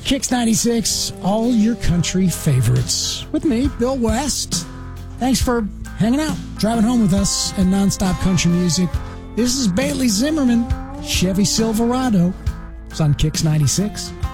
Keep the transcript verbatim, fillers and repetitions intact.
Kicks ninety-six, all your country favorites. With me, Bill West. Thanks for hanging out, driving home with us, and nonstop country music. This is Bailey Zimmerman, Chevy Silverado. It's on Kicks ninety-six.